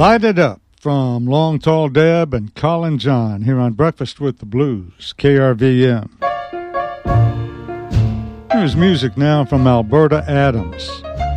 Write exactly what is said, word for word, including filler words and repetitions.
Light It Up from Long Tall Deb and Colin John here on Breakfast with the Blues, K R V M. Here's music now from Alberta Adams.